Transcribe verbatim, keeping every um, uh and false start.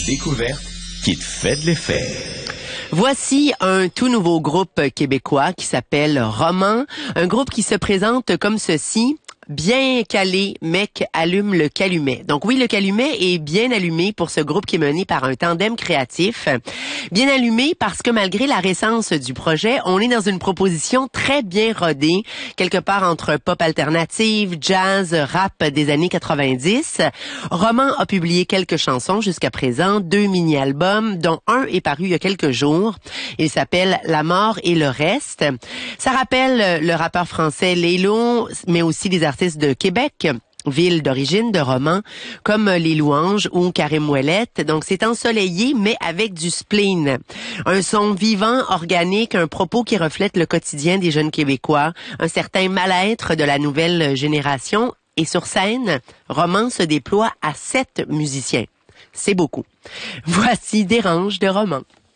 découverte qui te fait de l'effet. Voici un tout nouveau groupe québécois qui s'appelle Roman, un groupe qui se présente comme ceci. Bien calé, mec, allume le calumet. Donc oui, le calumet est bien allumé pour ce groupe qui est mené par un tandem créatif. Bien allumé parce que malgré la récence du projet, on est dans une proposition très bien rodée, quelque part entre pop alternative, jazz, rap des années quatre-vingt-dix. Roman a publié quelques chansons jusqu'à présent, deux mini-albums, dont un est paru il y a quelques jours. Il s'appelle La mort et le reste. Ça rappelle le rappeur français Lélo, mais aussi des artistes de Québec, ville d'origine de Roman, comme Les Louanges ou Karim Ouellet. Donc, c'est ensoleillé, mais avec du spleen. Un son vivant, organique, un propos qui reflète le quotidien des jeunes Québécois, un certain mal-être de la nouvelle génération. Et sur scène, Roman se déploie à sept musiciens. C'est beaucoup. Voici Dérange de Roman.